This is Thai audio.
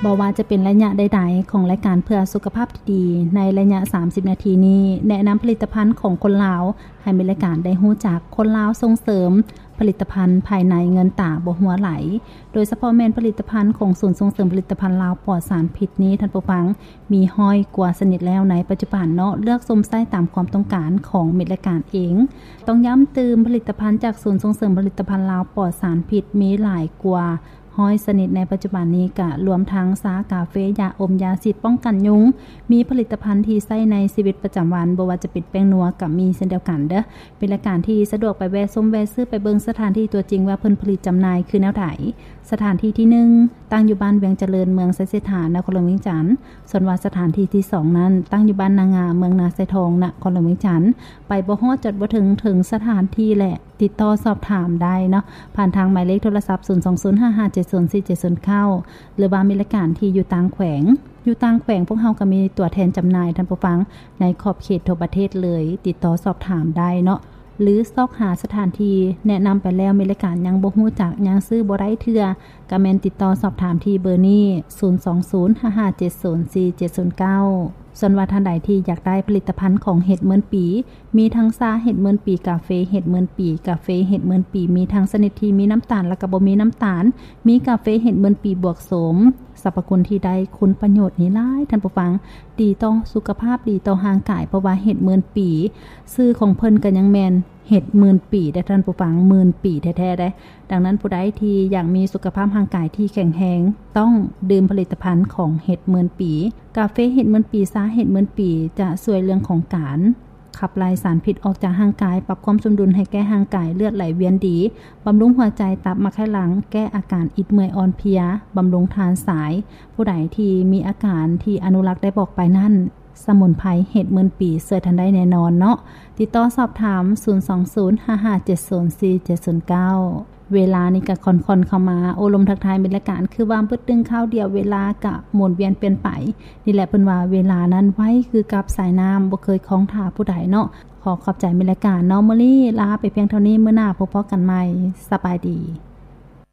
บ่ว่าจะเป็นระยะใดๆของรายการเพื่อสุขภาพที่ดีในระยะ30นาทีนี้แนะนำผลิตภัณฑ์ของคนลาวให้มีรายการได้ฮู้จักคนลาวส่งเสริมผลิตภัณฑ์ภายในเงินตาบ่หัวไหลโดยเฉพาะแม่นผลิตภัณฑ์ของศูนย์ส่งเสริมผลิตภัณฑ์ลาวปลอดสารพิษนี้ท่านผู้ฟังมีห้อยกว่าสนิทแล้วในปัจจุบันเนาะเลือกสมไส้ตามความต้องการของเม็ดรายการเองต้องย้ำเติมผลิตภัณฑ์จากศูนย์ส่งเสริมผลิตภัณฑ์ลาวปลอดสารพิษมีหลายกว่าห้อยสนิทในปัจจุบันนี้ก็รวมทั้งซากาเฟยาอมยาฉีดป้องกันยุงมีผลิตภัณฑ์ที่ใช้ในชีวิตประจำวันบ่ว่าจะเป็นแป้งนัวกับมีเช่นเดียวกันเด้อเป็นรายการที่สะดวกไปแวะส้มแวะซื้อไปเบิ่งสถานที่ตัวจริงว่าเพิ่นผลิตจำหน่ายคือแนวใดสถานที่ที่1ตั้งอยู่บ้านเวียงเจริญเมืองไซเสถานนครหลวงเวียงจันทน์ส่วนว่าสถานที่ที่2นั้นตั้งอยู่บ้านนางาเมืองนาไซทองนครหลวงเวียงจันทน์ไปบ่ฮอดจดบ่ถึงสถานที่แหละติดต่อสอบถามได้เนาะผ่านทางหมายเลขโทรศัพท์02055704709หรือว่ามีรายการที่อยู่ต่างแขวงพวกเฮาก็มีตัวแทนจำหน่ายท่านผู้ฟังในขอบเขตทั่วประเทศเลยติดต่อสอบถามได้เนาะหรือซอกหาสถานที่แนะนำไปแล้วมีรายการยังบ่ฮู้จักยังซื้อบ่ได้เทื่อก็แม่นติดต่อสอบถามที่เบอร์นี้02055704709ส่วนว่าท่านใดที่อยากได้ผลิตภัณฑ์ของเห็ดเหมือนปีมีทั้งซาเห็ดเหมือนปีกาเฟเห็ดเหมือนปีกาเฟเห็ดเหมือนปีมีทั้งชนิดที่มีน้ำตาลและก็บ่มีน้ำตาลมีกาเฟเห็ดเหมือนปีบวกโสมสรรพคุณที่ได้คุณประโยชน์นี้หลายท่านผู้ฟังดีต่อสุขภาพดีต่อร่างกายเพราะว่าเห็ดเหมือนปีชื่อของเพิ่นก็ยังแม่นเห็ดหมื่นปีได้ท่านผู้ฟังหมื่นปีแท้ๆได้ดังนั้นผู้ใดที่อยากมีสุขภาพร่างกายที่แข็งแรงต้องดื่มผลิตภัณฑ์ของเห็ดหมื่นปีกาเฟเห็ดหมื่นปีซาเห็ดหมื่นปีจะช่วยเรื่องของการขับไล่สารพิษออกจากร่างกายปรับความสมดุลให้แก่ร่างกายเลือดไหลเวียนดีบำรุงหัวใจตับมะไข้หลังแก้อาการอิดเมื่อยอ่อนเพลียบำรุงทานสายผู้ใดที่มีอาการที่อนุรักษ์ได้บอกไปนั่นสมุนไพรเห็ดหมื่นปีเสิร์ชทันได้แน่นอนเนาะติดต่อสอบถาม02055704709เวลานี่ก็ค่อนเข้ามาโอลมทักทายบรรยากาศคือว่าปึ๊ดตึงข้าวเดียวเวลากะหมุนเวียนเปลี่ยนไปนี่แหละเพิ่นว่าเวลานั้นไว้คือกับสายน้ำบ่เคยคล้องท่าผู้ใดเนาะขอขอบใจบรรยากาศเนาะมื้อนี้ลาไปเพียงเท่านี้มื้อหน้าพบกันใหม่สบายดี